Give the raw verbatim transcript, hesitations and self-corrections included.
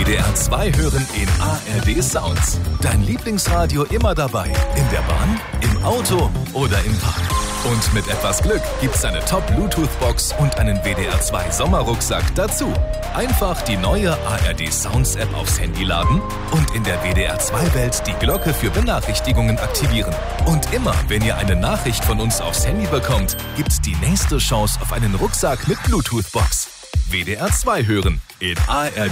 D R zwei hören in A R D Sounds. Dein Lieblingsradio immer dabei. In der Bahn, im Auto oder im Park. Und mit etwas Glück gibt's eine Top-Bluetooth-Box und einen W D R zwei Sommerrucksack dazu. Einfach die neue A R D Sounds App aufs Handy laden und in der W D R zwei Welt die Glocke für Benachrichtigungen aktivieren. Und immer, wenn ihr eine Nachricht von uns aufs Handy bekommt, gibt's die nächste Chance auf einen Rucksack mit Bluetooth-Box. W D R zwei hören in A R D